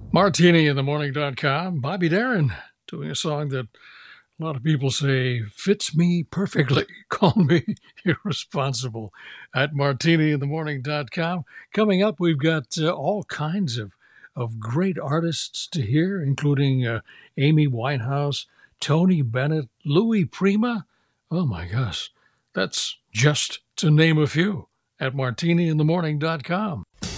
Martini in the Morning.com. Bobby Darin doing a song that a lot of people say fits me perfectly. Call me irresponsible at Martini in the Morning.com. Coming up, we've got all kinds of great artists to hear, including Amy Winehouse, Tony Bennett, Louis Prima. Oh my gosh, that's just to name a few at Martini in the Morning.com.